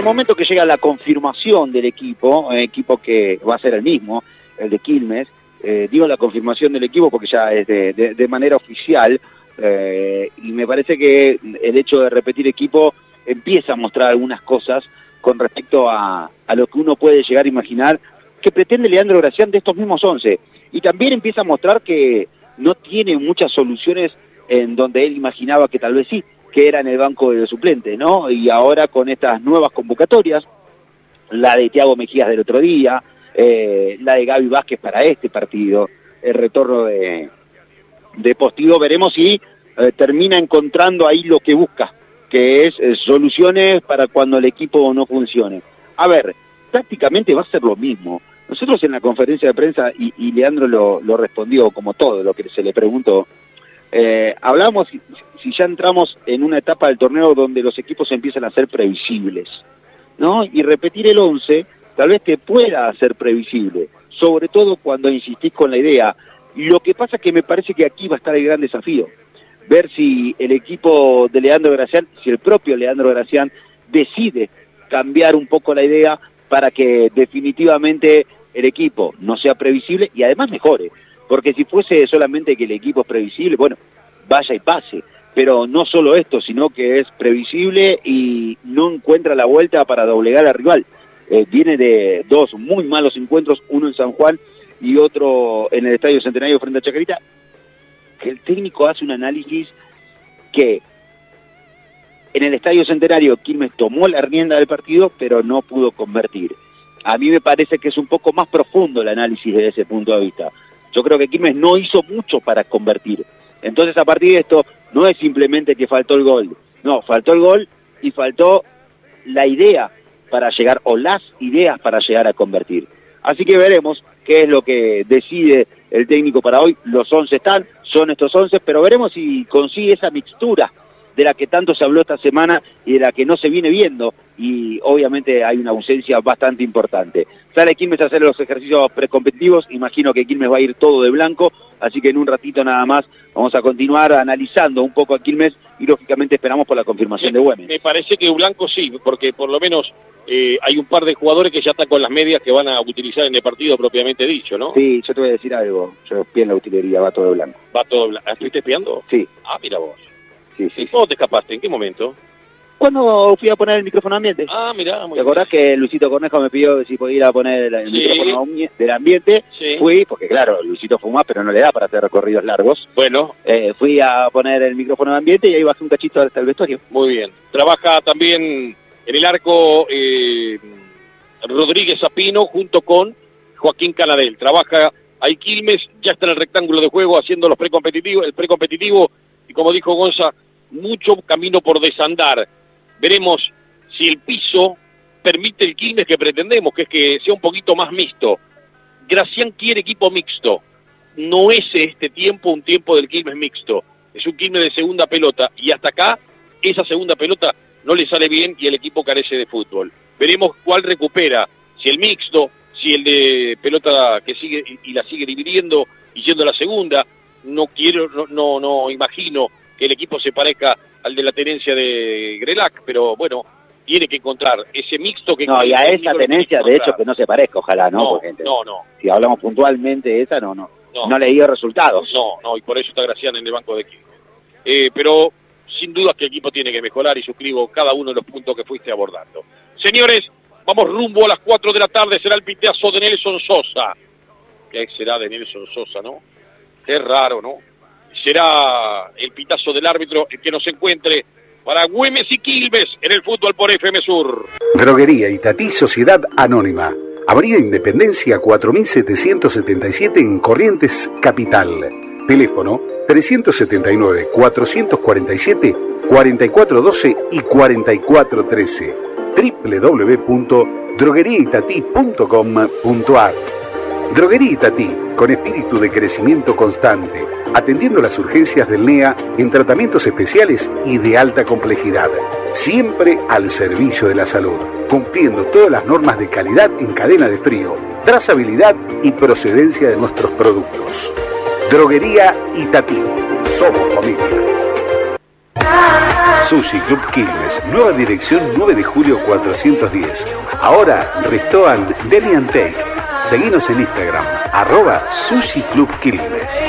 el momento que llega la confirmación del equipo que va a ser el mismo, el de Quilmes, digo la confirmación del equipo porque ya es de manera oficial, y me parece que el hecho de repetir equipo empieza a mostrar algunas cosas con respecto a lo que uno puede llegar a imaginar que pretende Leandro Gracián de estos mismos 11, y también empieza a mostrar que no tiene muchas soluciones en donde él imaginaba que tal vez sí, que era en el banco de suplentes, ¿no? Y ahora con estas nuevas convocatorias, la de Thiago Mejías del otro día, la de Gaby Vázquez para este partido, el retorno de Postigo, veremos si termina encontrando ahí lo que busca, que es soluciones para cuando el equipo no funcione. A ver, prácticamente va a ser lo mismo. Nosotros en la conferencia de prensa, y Leandro lo respondió como todo lo que se le preguntó, hablamos si ya entramos en una etapa del torneo donde los equipos empiezan a ser previsibles, ¿no? Y repetir el 11 tal vez te pueda hacer previsible, sobre todo cuando insistís con la idea. Lo que pasa es que me parece que aquí va a estar el gran desafío, ver si el equipo de Leandro Gracián, si el propio Leandro Gracián decide cambiar un poco la idea para que definitivamente el equipo no sea previsible y además mejore. Porque si fuese solamente que el equipo es previsible, bueno, vaya y pase. Pero no solo esto, sino que es previsible y no encuentra la vuelta para doblegar al rival. Viene de dos muy malos encuentros, uno en San Juan y otro en el Estadio Centenario frente a Chacarita, que el técnico hace un análisis que en el Estadio Centenario Quilmes tomó la rienda del partido, pero no pudo convertir. A mí me parece que es un poco más profundo el análisis desde ese punto de vista. Yo creo que Quilmes no hizo mucho para convertir. Entonces, a partir de esto, no es simplemente que faltó el gol. No, faltó el gol y faltó la idea para llegar, o las ideas para llegar a convertir. Así que veremos qué es lo que decide el técnico para hoy. Los 11 son estos 11, pero veremos si consigue esa mixtura de la que tanto se habló esta semana y de la que no se viene viendo, y obviamente hay una ausencia bastante importante. Sale Quilmes a hacer los ejercicios precompetitivos, imagino que Quilmes va a ir todo de blanco, así que en un ratito nada más vamos a continuar analizando un poco a Quilmes y lógicamente esperamos por la confirmación de Güemes. Me parece que blanco sí, porque por lo menos hay un par de jugadores que ya están con las medias que van a utilizar en el partido propiamente dicho, ¿no? Sí, yo te voy a decir algo, yo espié en la utilería, va todo de blanco. Va todo blanco. ¿Estuviste espiando? Sí. Ah, mira vos. Sí. ¿Cómo te escapaste? ¿En qué momento? Cuando fui a poner el micrófono ambiente. Ah, mirá, muy ¿Te acordás que Luisito Cornejo me pidió si podía ir a poner el micrófono del ambiente? Sí. Fui, porque claro, Luisito fuma, pero no le da para hacer recorridos largos. Bueno. Fui a poner el micrófono de ambiente y ahí bajé un cachito hasta el vestuario. Muy bien. Trabaja también en el arco Rodríguez Apino junto con Joaquín Canadel. Trabaja ahí Quilmes, ya está en el rectángulo de juego haciendo el precompetitivo, y como dijo Gonza, mucho camino por desandar. Veremos si el piso permite el Quilmes que pretendemos, que es que sea un poquito más mixto. Gracián quiere equipo mixto. No es este tiempo un tiempo del Quilmes mixto. Es un Quilmes de segunda pelota, y hasta acá esa segunda pelota no le sale bien y el equipo carece de fútbol. Veremos cuál recupera, si el mixto, si el de pelota que sigue y la sigue dividiendo y yendo a la segunda. No imagino que el equipo se parezca al de la tenencia de Grelac, pero bueno, tiene que encontrar ese mixto que... No, y a esa tenencia, de hecho, que no se parezca, ojalá, ¿no? No. Si hablamos puntualmente de esa, no le dio resultados. No, y por eso está Gracián en el banco de equipo. Pero sin duda que el equipo tiene que mejorar, y suscribo cada uno de los puntos que fuiste abordando. Señores, vamos rumbo a las 4 de la tarde, será el pitazo de Nelson Sosa. ¿Qué será de Nelson Sosa, no? Qué raro, ¿no? Será el pitazo del árbitro el que nos encuentre para Güemes y Quilmes en el fútbol por FM Sur. Droguería Itatí Sociedad Anónima. Avenida Independencia 4777 en Corrientes, Capital. Teléfono 379-447-4412 y 4413. www.drogueriaitatí.com.ar. Droguería Itatí, con espíritu de crecimiento constante, atendiendo las urgencias del NEA en tratamientos especiales y de alta complejidad, siempre al servicio de la salud, cumpliendo todas las normas de calidad en cadena de frío, trazabilidad y procedencia de nuestros productos. Droguería Itatí, somos familia. Sushi Club Quilmes, nueva dirección 9 de julio 410. Ahora, Restaurant Deli & Take. Seguinos en Instagram, @Sushi Club Quilmes.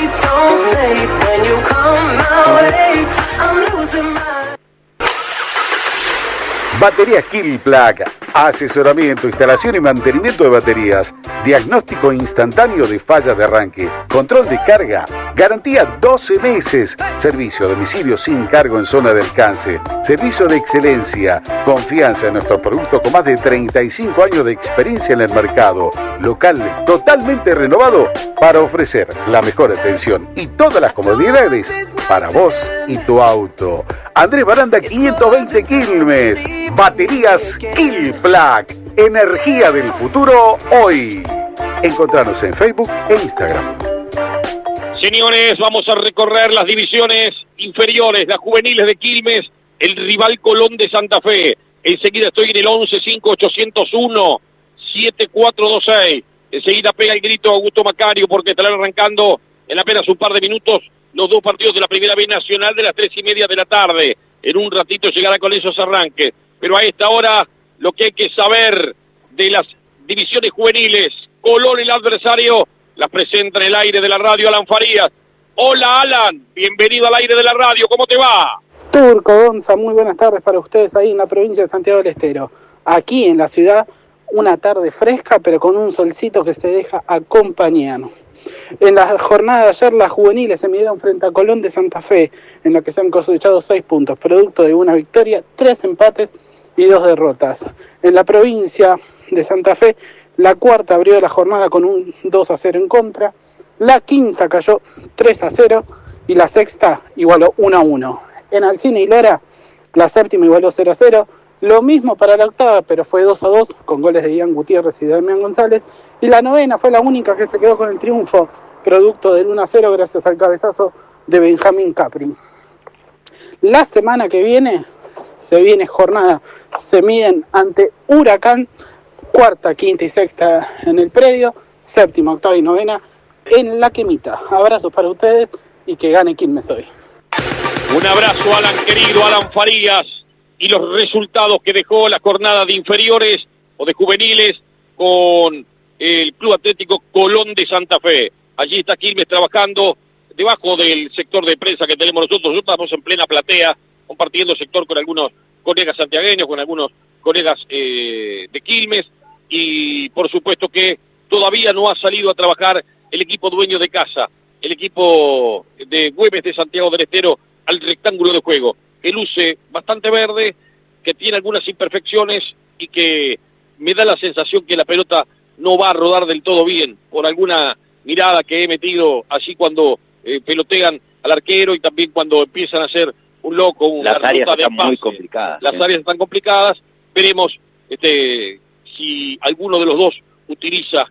Baterías Killplug, asesoramiento, instalación y mantenimiento de baterías, diagnóstico instantáneo de fallas de arranque, control de carga, garantía 12 meses, servicio a domicilio sin cargo en zona de alcance, servicio de excelencia, confianza en nuestro producto con más de 35 años de experiencia en el mercado, local totalmente renovado para ofrecer la mejor atención y todas las comodidades para vos y tu auto. Andrés Baranda 520 Quilmes. Baterías Killplug, energía del futuro hoy. Encontranos en Facebook e Instagram. Señores, vamos a recorrer las divisiones inferiores, las juveniles de Quilmes, el rival Colón de Santa Fe. Enseguida estoy en el 11-5801-7426. Enseguida pega el grito Augusto Macario porque estarán arrancando en apenas un par de minutos los dos partidos de la Primera B Nacional de las 3:30 de la tarde. En un ratito llegará con esos arranques. Pero a esta hora, lo que hay que saber de las divisiones juveniles, Colón, el adversario, las presenta en el aire de la radio Alan Farías. Hola Alan, bienvenido al aire de la radio, ¿cómo te va? Turco, Gonza, muy buenas tardes para ustedes ahí en la provincia de Santiago del Estero. Aquí en la ciudad, una tarde fresca, pero con un solcito que se deja acompañar. En la jornada de ayer, las juveniles se midieron frente a Colón de Santa Fe, en la que se han cosechado 6 puntos, producto de una victoria, 3 empates y 2 derrotas. En la provincia de Santa Fe, la cuarta abrió la jornada con un 2-0 en contra, la quinta cayó 3-0 y la sexta igualó 1-1. En Alcina y Lora, la séptima igualó 0-0, lo mismo para la octava, pero fue 2-2 con goles de Ian Gutiérrez y de Damián González, y la novena fue la única que se quedó con el triunfo, producto del 1-0 gracias al cabezazo de Benjamín Capri. La semana que viene, se viene jornada, se miden ante Huracán, cuarta, quinta y sexta en el predio, séptima, octava y novena en la Quemita. Abrazos para ustedes y que gane Quilmes hoy. Un abrazo, Alan querido, Alan Farías, y los resultados que dejó la jornada de inferiores o de juveniles con el Club Atlético Colón de Santa Fe. Allí está Quilmes trabajando debajo del sector de prensa que tenemos nosotros. Estamos en plena platea, compartiendo sector con algunos colegas santiagueños, con algunos colegas de Quilmes, y por supuesto que todavía no ha salido a trabajar el equipo dueño de casa, el equipo de Güemes de Santiago del Estero al rectángulo de juego, que luce bastante verde, que tiene algunas imperfecciones y que me da la sensación que la pelota no va a rodar del todo bien, por alguna mirada que he metido allí cuando pelotean al arquero y también cuando empiezan a hacer un loco, una las áreas ruta de están pase. muy complicadas. Las áreas están complicadas, veremos si alguno de los dos utiliza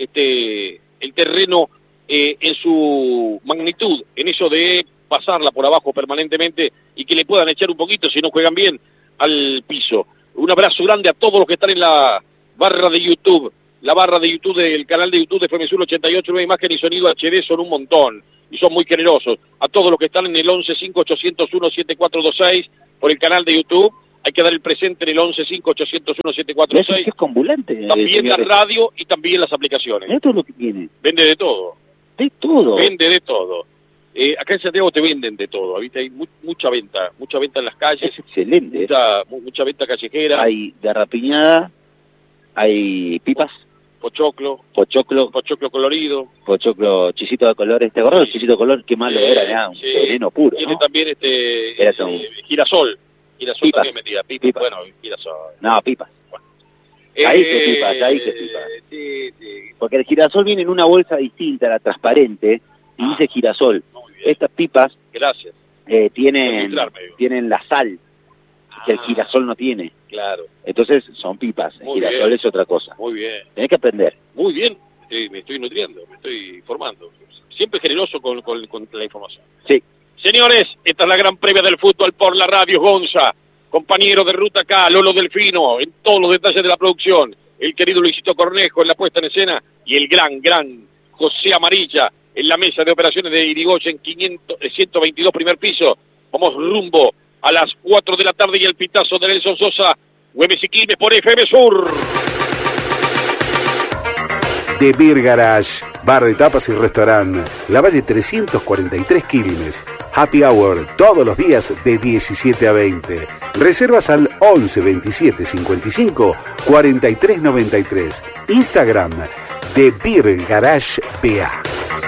el terreno en su magnitud, en eso de pasarla por abajo permanentemente y que le puedan echar un poquito, si no juegan bien, al piso. Un abrazo grande a todos los que están en la barra de YouTube. La barra de YouTube del canal de YouTube de FM Sur 88, nueva imagen y sonido HD, son un montón y son muy generosos. A todos los que están en el 11-5801-7426 por el canal de YouTube, hay que dar el presente en el 11-5801-7426. Es convulante. También la radio y también las aplicaciones. Esto es lo que tiene. Vende de todo. De todo. Vende de todo. Acá en Santiago te venden de todo, ¿viste? Hay mucha venta en las calles. Es excelente. Mucha venta callejera. Hay garrapiñada, hay pipas, pochoclo colorido, pochoclo, chisito de colores. ¿Te acuerdas del chisito de color? Qué malo era, un veneno puro, tiene ¿no? también girasol pipas. también metida, pipas. Bueno, girasol. No, pipas. Bueno. Ahí se pipas. Sí. Porque el girasol viene en una bolsa distinta, la transparente, y dice girasol. Muy bien. Estas pipas Gracias. tienen la sal, que el girasol no tiene. Claro. Entonces son pipas, el Muy girasol bien. es otra cosa. Muy bien. Tenés que aprender. Muy bien. Me estoy nutriendo, me estoy formando. Siempre generoso con la información. Sí. Señores, esta es la gran previa del fútbol por la radio Gonza. Compañero de ruta acá, Lolo Delfino, en todos los detalles de la producción. El querido Luisito Cornejo en la puesta en escena. Y el gran José Amarilla en la mesa de operaciones de Irigoyen, 122 primer piso. Vamos rumbo a las 4 de la tarde y el pitazo de Nelson Sosa, Güemes y Quilmes por FM Sur. The Beer Garage, bar de tapas y restaurante, La Valle 343 Quilmes. Happy Hour todos los días de 17 a 20. Reservas al 11 27 55 43 93. Instagram, The Beer Garage BA.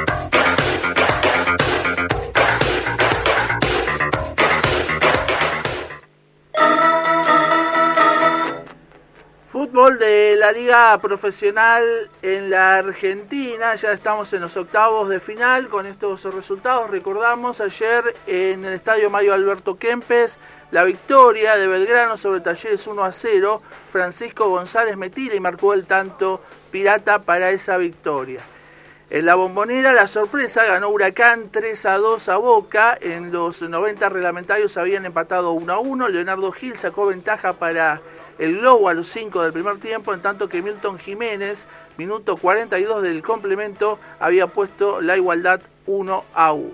Fútbol de la Liga Profesional en la Argentina, ya estamos en los octavos de final con estos resultados. Recordamos ayer en el Estadio Mario Alberto Kempes la victoria de Belgrano sobre Talleres 1-0. Francisco González Metila y marcó el tanto pirata para esa victoria. En la Bombonera la sorpresa, ganó Huracán 3-2 a Boca. En los 90 reglamentarios habían empatado 1-1. Leonardo Gil sacó ventaja para el Globo a los 5 del primer tiempo, en tanto que Milton Jiménez, minuto 42 del complemento, había puesto la igualdad 1-1.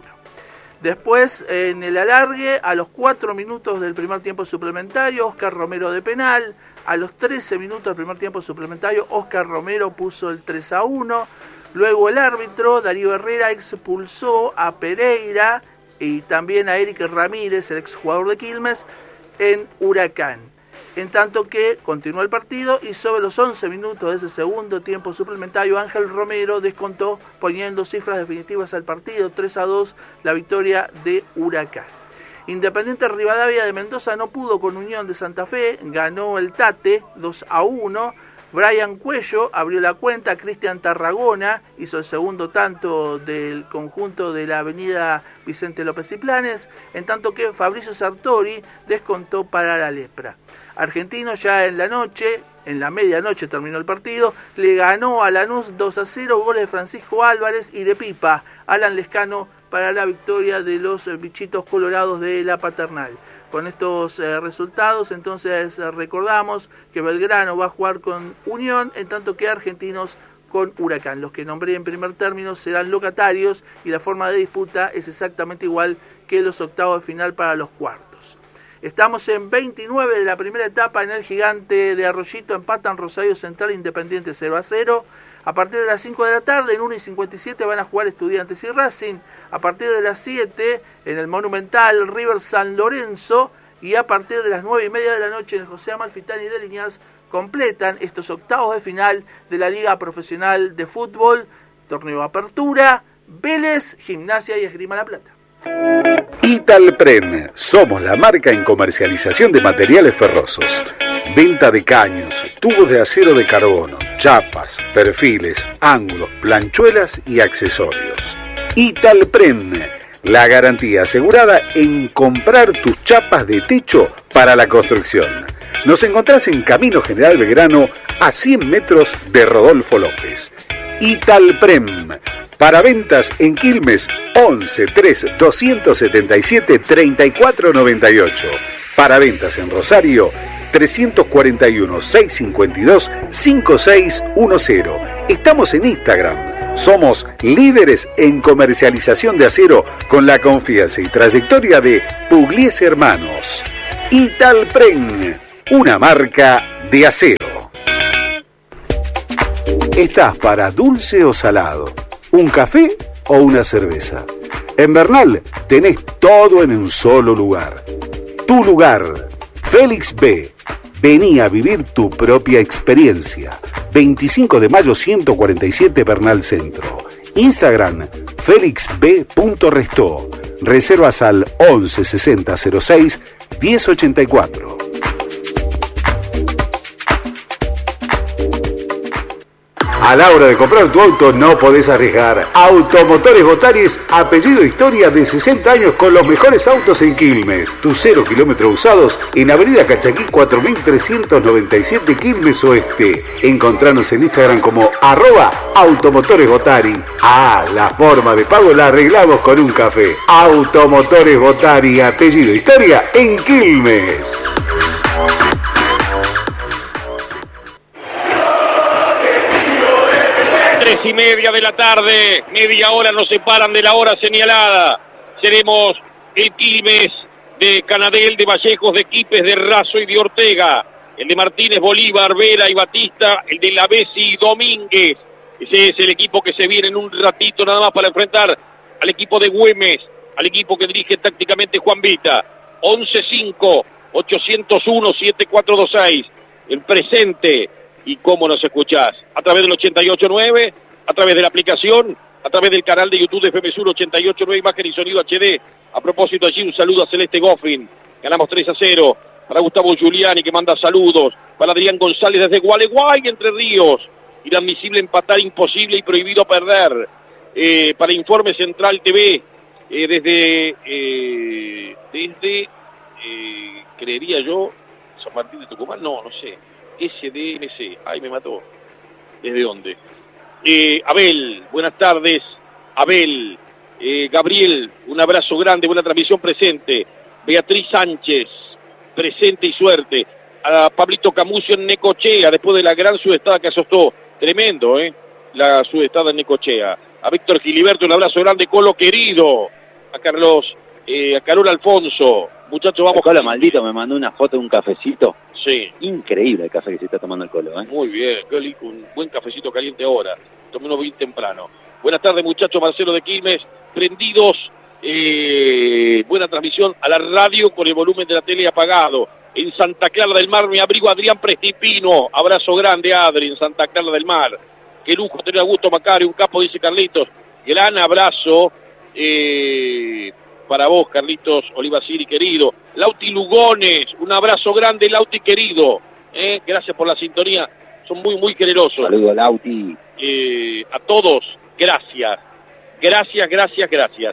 Después, en el alargue, a los 4 minutos del primer tiempo suplementario, Oscar Romero de penal. A los 13 minutos del primer tiempo suplementario, Oscar Romero puso el 3-1. Luego el árbitro, Darío Herrera, expulsó a Pereira y también a Eric Ramírez, el exjugador de Quilmes, en Huracán. En tanto que continuó el partido y sobre los 11 minutos de ese segundo tiempo suplementario, Ángel Romero descontó poniendo cifras definitivas al partido, 3-2, la victoria de Huracán. Independiente Rivadavia de Mendoza no pudo con Unión de Santa Fe, ganó el Tate 2-1. Brian Cuello abrió la cuenta, Cristian Tarragona hizo el segundo tanto del conjunto de la avenida Vicente López y Planes, en tanto que Fabricio Sartori descontó para la Lepra. Argentino ya en la noche, en la medianoche terminó el partido, le ganó a Lanús 2-0, goles de Francisco Álvarez y de Pipa, Alan Lescano para la victoria de los bichitos colorados de la Paternal. Con estos resultados, entonces recordamos que Belgrano va a jugar con Unión, en tanto que Argentinos con Huracán. Los que nombré en primer término serán locatarios y la forma de disputa es exactamente igual que los octavos de final para los cuartos. Estamos en 29 de la primera etapa en el Gigante de Arroyito, empatan Rosario Central Independiente 0-0. A partir de las 5 de la tarde, en 1:57 van a jugar Estudiantes y Racing. A partir de las 7, en el Monumental, River San Lorenzo. Y a partir de las 9:30 de la noche, en el José Amalfitani de Liniers, completan estos octavos de final de la Liga Profesional de Fútbol. Torneo Apertura, Vélez, Gimnasia y Esgrima La Plata. Italpren, somos la marca en comercialización de materiales ferrosos. Venta de caños, tubos de acero de carbono, chapas, perfiles, ángulos, planchuelas y accesorios. Italpren, la garantía asegurada en comprar tus chapas de techo para la construcción. Nos encontrás en Camino General Belgrano, a 100 metros de Rodolfo López. Italprem, para ventas en Quilmes, 11 3 277 3498. Para ventas en Rosario, 341 652 5610. Estamos en Instagram. Somos líderes en comercialización de acero con la confianza y trayectoria de Pugliese Hermanos. Italprem, una marca de acero. ¿Estás para dulce o salado? ¿Un café o una cerveza? En Bernal tenés todo en un solo lugar. Tu lugar, Félix B. Vení a vivir tu propia experiencia. 25 de mayo 147 Bernal Centro. Instagram, felixb.restó. Reservas al 11 60 06 1084. A la hora de comprar tu auto no podés arriesgar. Automotores Botaris, apellido historia de 60 años con los mejores autos en Quilmes. Tus 0 kilómetros usados en Avenida Cachaquí 4397 Quilmes Oeste. Encontranos en Instagram como @automotoresbotari. La forma de pago la arreglamos con un café. Automotores Botari, apellido historia en Quilmes. 3:30 de la tarde, media hora nos separan de la hora señalada. Seremos el Quilmes de Canadel, de Vallejos, de Quipes, de Razo y de Ortega, el de Martínez, Bolívar, Vera y Batista, el de Lavesi y Domínguez. Ese es el equipo que se viene en un ratito nada más para enfrentar al equipo de Güemes, al equipo que dirige tácticamente Juan Vita. 11-5-801-7426, el presente. Y cómo nos escuchás, a través del 88.9, a través de la aplicación, a través del canal de YouTube de FM Sur 88.9, imagen y sonido HD. A propósito allí, un saludo a Celeste Goffin. Ganamos 3-0. Para Gustavo Giuliani, que manda saludos. Para Adrián González desde Gualeguay, Entre Ríos. Inadmisible empatar, imposible y prohibido perder. Para Informe Central TV, creería yo, San Martín de Tucumán, no sé. SDMC, ahí me mató. ¿Desde dónde? Abel, buenas tardes. Abel, Gabriel, un abrazo grande, buena transmisión presente. Beatriz Sánchez, presente y suerte. A Pablito Camucio en Necochea, después de la gran sudestada que asustó. Tremendo, la sudestada en Necochea. A Víctor Giliberto, un abrazo grande, Colo querido. A Carlos, a Carol Alfonso. Muchachos, vamos. Colo maldito me mandó una foto de un cafecito. Sí. Increíble el café que se está tomando el Colo, Muy bien, un buen cafecito caliente ahora. Tomé uno bien temprano. Buenas tardes, muchachos. Marcelo de Quilmes, prendidos. Buena transmisión a la radio con el volumen de la tele apagado. En Santa Clara del Mar me abrigo Adrián Prestipino. Abrazo grande, Adri, en Santa Clara del Mar. Qué lujo tener a Augusto Macario, un capo, dice Carlitos. Gran abrazo para vos, Carlitos Oliva Siri, querido. Lauti Lugones, un abrazo grande, Lauti, querido. Gracias por la sintonía, son muy, muy generosos. Saludos, Lauti. A todos, gracias. Gracias.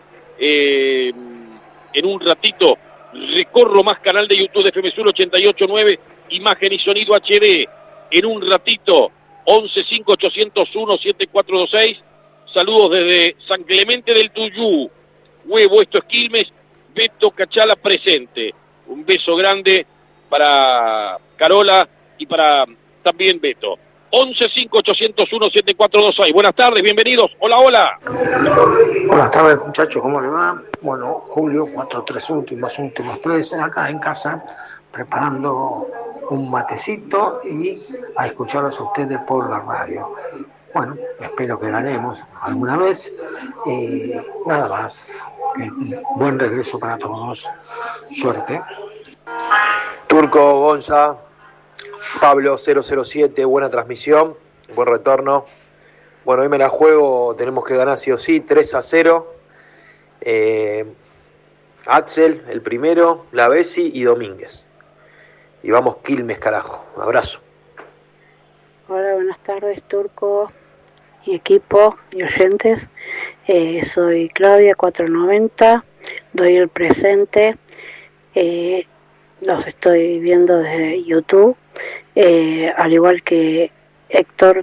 En un ratito recorro más canal de YouTube de FM Sur 88.9, imagen y sonido HD. En un ratito, 11-5-801-7426. Saludos desde San Clemente del Tuyú. Huevo, esto es Quilmes. Beto Cachala presente. Un beso grande para Carola y para también Beto. 11-5-801-7426. Buenas tardes, bienvenidos. Hola. Buenas tardes, muchachos, ¿cómo le va? Bueno, Julio, 4-3 últimos 3, acá en casa, preparando un matecito y a escucharlos a ustedes por la radio. Bueno, espero que ganemos alguna vez. Nada más. Buen regreso para todos. Suerte. Turco, Gonza, Pablo 007, buena transmisión, buen retorno. Bueno, hoy me la juego, tenemos que ganar sí o sí, 3-0. Axel, el primero, Lavesi y Domínguez. Y vamos Quilmes, carajo. Abrazo. Hola, buenas tardes, Turco y equipo y oyentes. Soy Claudia, 490, doy el presente. Los estoy viendo desde YouTube, al igual que Héctor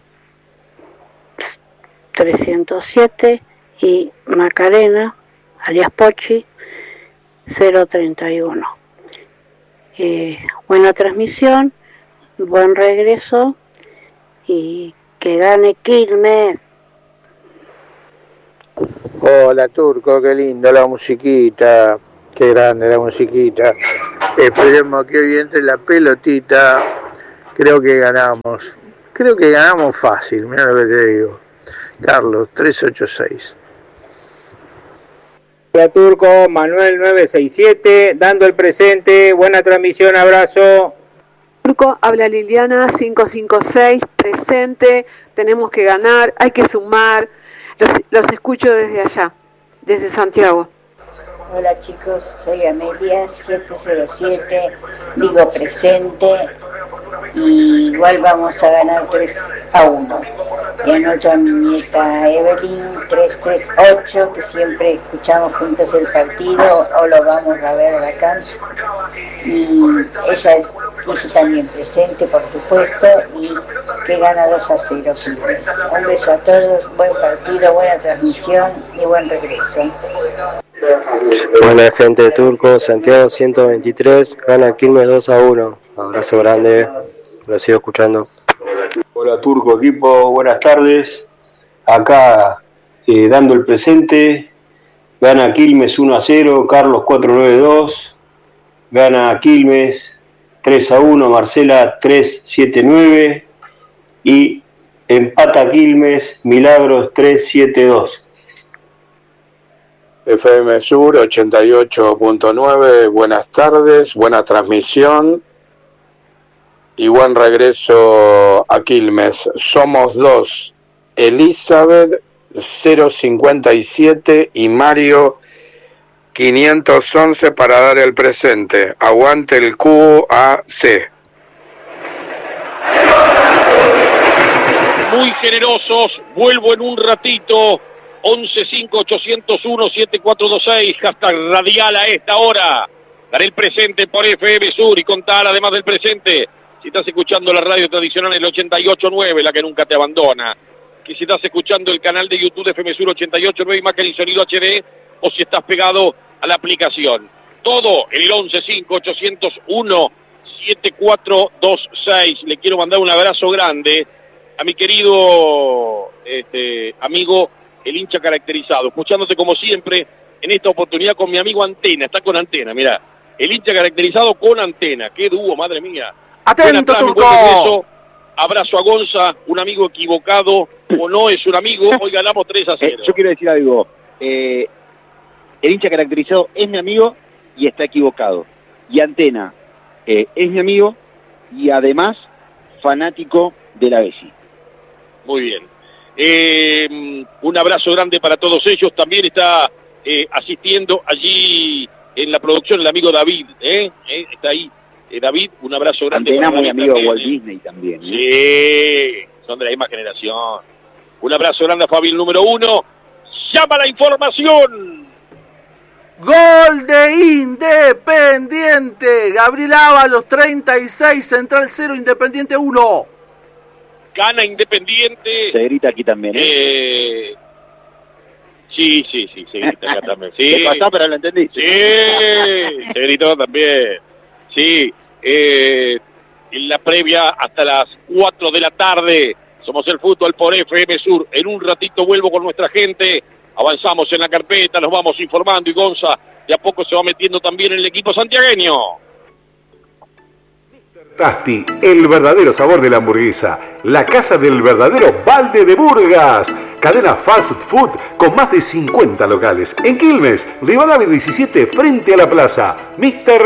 307 y Macarena, alias Pochi, 031. Buena transmisión, buen regreso y que gane Quilmes. Hola Turco, qué linda la musiquita, qué grande la musiquita. Esperemos que hoy entre la pelotita. Creo que ganamos fácil, mira lo que te digo. Carlos, 386. Hola Turco, Manuel 967, dando el presente, buena transmisión, abrazo. Turco, habla Liliana 556, presente, tenemos que ganar, hay que sumar, los escucho desde allá, desde Santiago. Hola chicos, soy Amelia 707, digo presente, y igual vamos a ganar 3-1. Y anoto a mi nieta Evelyn 338, que siempre escuchamos juntos el partido o lo vamos a ver a la cancha. Y ella hizo también presente, por supuesto, y que gana 2-0. Un beso a todos, buen partido, buena transmisión y buen regreso. Buena gente de Turco, Santiago 123, gana Quilmes 2-1. Abrazo grande, lo sigo escuchando. Hola Turco, equipo, buenas tardes. Acá dando el presente, gana Quilmes 1-0, Carlos 492. gana Quilmes 3-1, Marcela 3-7-9 y empata Quilmes, Milagros 3-7-2. FM Sur 88.9, buenas tardes, buena transmisión y buen regreso a Quilmes. Somos 2, Elizabeth 057 y Mario 511 para dar el presente. Aguante el QAC. Muy generosos, vuelvo en un ratito. 1158017426, hashtag radial a esta hora. Daré el presente por FM Sur y contar además del presente. Si estás escuchando la radio tradicional, el 88.9, la que nunca te abandona. Que si estás escuchando el canal de YouTube de FM Sur 88.9, imagen y sonido HD, o si estás pegado a la aplicación. Todo en el 1158017426. Le quiero mandar un abrazo grande a mi querido amigo, el hincha caracterizado, escuchándote como siempre, en esta oportunidad con mi amigo Antena, está con Antena, mirá, el hincha caracterizado con Antena, qué dúo, madre mía. Atento, Turco. Abrazo a Gonza, un amigo equivocado, o no es un amigo, hoy ganamos 3-0. Yo quiero decir algo, el hincha caracterizado es mi amigo y está equivocado, y Antena es mi amigo y además fanático de la Bessi. Muy bien. Un abrazo grande para todos ellos. También está asistiendo allí en la producción el amigo David, está ahí David, un abrazo grande. Antena, para muy David amigo de también, Walt Disney también. Sí, son de la misma generación. Un abrazo grande a Fabi, el número 1. Llama la información. Gol de Independiente. Gabriel Ábalos, 36, Central 0, Independiente 1. Gana Independiente. Se grita aquí también, Sí, se grita acá también. Sí. ¿Qué pasó, pero lo entendí? Sí, se gritó también. Sí, en la previa hasta las 4 de la tarde. Somos el fútbol por FM Sur. En un ratito vuelvo con nuestra gente. Avanzamos en la carpeta, nos vamos informando y Gonza de a poco se va metiendo también en el equipo santiagueño. Tasti, el verdadero sabor de la hamburguesa. La casa del verdadero Balde de Burgas. Cadena fast food con más de 50 locales. En Quilmes, Rivadavia 17, frente a la plaza. Mr.